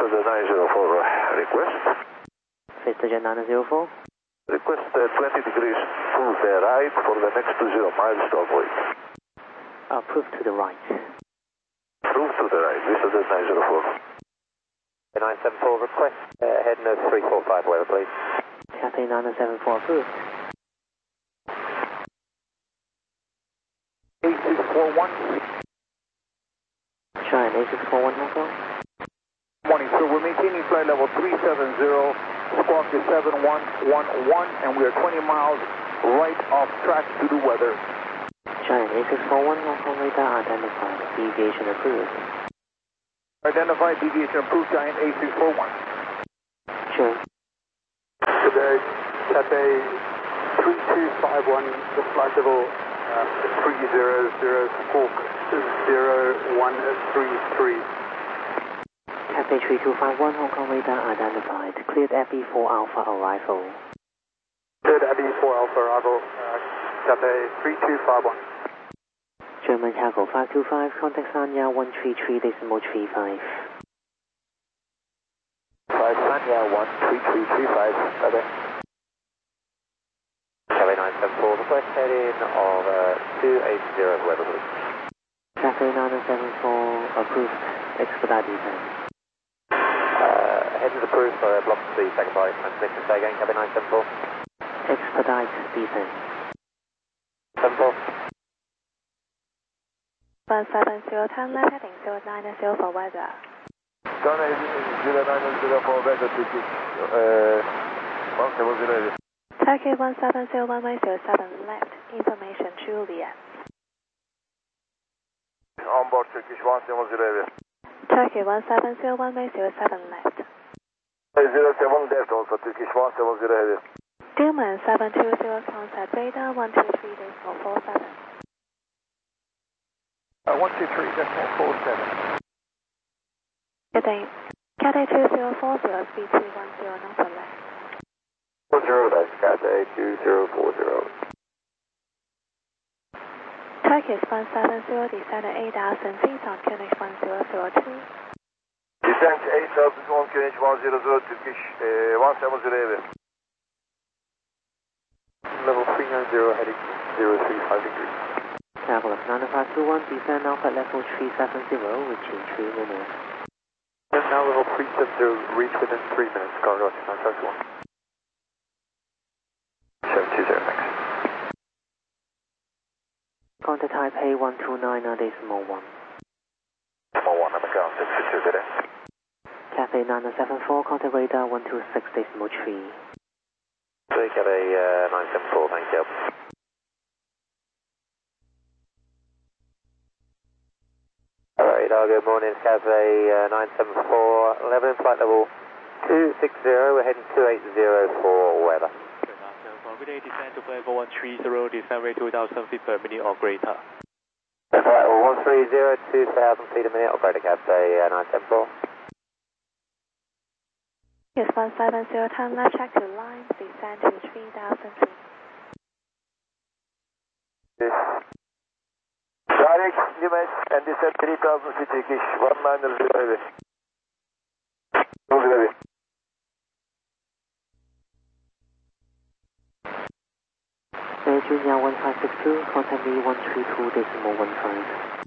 request. VistaJet 904. Request 20 degrees to the right for the next 20 miles to avoid. Approved to the right. Approved to the right, VistaJet 904. 974 request, head nose 345 weather please. Cathay 974 approved. 8641. China 8641 Hong Kong. Morning, sir. We're maintaining flight level 370, squawk is 7111, and we are 20 miles right off track due to weather. China 8641 Hong Kong radar identified. Deviation approved. Identified deviation approved, Giant 8641. Sure. Today, Cathay 3251, the flight level 300, squawk 0133. Cathay 3251 Hong Kong radar identified. Cleared FE4 Alpha arrival. Cleared FE4 Alpha arrival, Cathay 3251. German Cargo 525, contact Sanya 133.35. Sanya 13335, bye-bye. Cathay 974, request heading of 280 weather please. Cathay 974 approved. Expedite descent. Heading approved for block C, second flight, transmission, say again, Cathay 974. Expedite descent. 74. 170, turn left heading 090 for weather. Turn 0904 weather Turkish 170. Turkey 170, runway 07 left, information Juliet. Onboard Turkish 170. Turkey 170, runway 07 left. 07 left also Turkish 170 heavy. Dillman 720, contact radar 123.47. 123.47. Good day. Cathay 2040, speed 210, not for left. 40, that's Cathay 2040. Turkish 170, descend 8,000 feet on QNH 1002. Descent 8,000 on QNH 100 Turkish 170 heavy. Level 390 heading 035 degrees. Traveler 90521, descend Alpha level 370, reaching 3 minutes. And now level 370, reach within 3 minutes, cargo 951. 720 max. Contact Taipei 129.1. Decimal 1, I'm account 622 good day. Cathay 974, contact radar 126.3. Cathay 974, thank you. Alright, good morning, Cathay 974, 11 flight level 260, we're heading 280 for weather. Good day, descend to flight level 130, descend rate 2,000 feet per minute or greater. Flight level 130, 2,000 feet a minute or greater, Cathay 974. Yes, 170, turn left, check to line, descend to 3,000 feet. Direct limit and descent 3,000 feet Turkish 190 heavy. Heavy. Junior 1562, contact me 132.15.